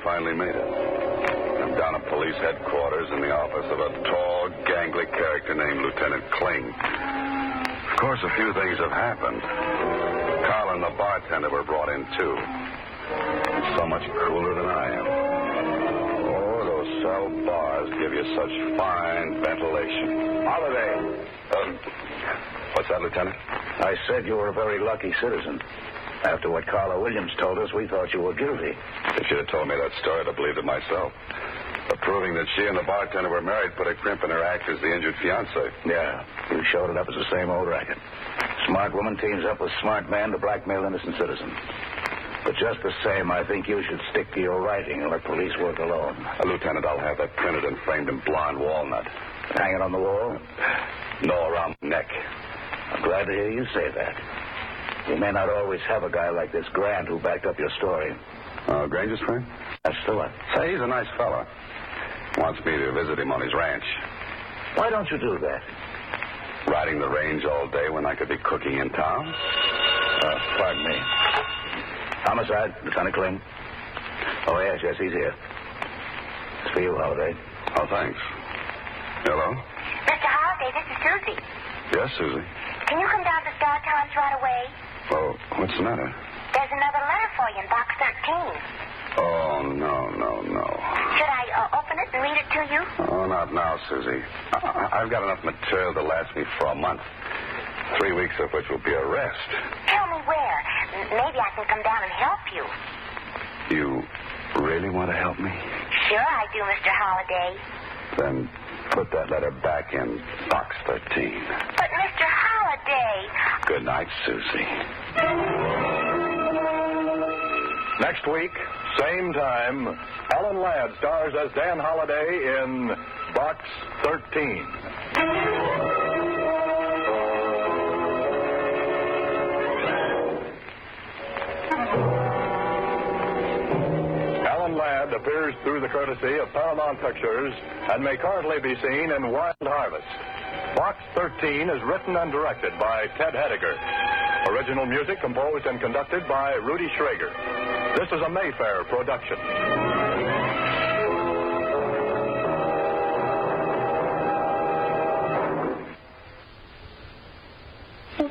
finally made it. I'm down at police headquarters in the office of a tall, gangly character named Lieutenant Kling. Of course, a few things have happened. Carl and the bartender were brought in, too. He's so much cooler than I am. Oh, those cell bars give you such fine ventilation. Holiday. What's that, Lieutenant? I said you were a very lucky citizen. After what Carla Williams told us, we thought you were guilty. If you'd have told me that story, I'd have believed it myself. But proving that she and the bartender were married put a crimp in her act as the injured fiancé. Yeah, you showed it up as the same old racket. Smart woman teams up with smart man to blackmail innocent citizens. But just the same, I think you should stick to your writing and let police work alone. Lieutenant, I'll have that printed and framed in blonde walnut. Hang it on the wall? No, around my neck. I'm glad to hear you say that. You may not always have a guy like this Grant who backed up your story. Granger's friend? That's the one. Say, he's a nice fella. Wants me to visit him on his ranch. Why don't you do that? Riding the range all day when I could be cooking in town? Pardon me. Homicide, Lieutenant Kling. Oh, yes, he's here. It's for you, Holiday. Oh, thanks. Hello? Mr. Holiday, this is Susie. Yes, Susie. Can you come down to Star Times right away? Oh, what's the matter? There's another letter for you in box 13. Oh, no. Should I open it and read it to you? Oh, not now, Susie. I've got enough material to last me for a month. 3 weeks of which will be a rest. Tell me where. Maybe I can come down and help you. You really want to help me? Sure I do, Mr. Holiday. Then put that letter back in box 13. But, Mr. Holiday... Good night, Susie. Next week, same time, Alan Ladd stars as Dan Holiday in Box 13. Alan Ladd appears through the courtesy of Paramount Pictures and may currently be seen in Wild Harvest. Box 13 is written and directed by Ted Hediger. Original music composed and conducted by Rudy Schrager. This is a Mayfair production.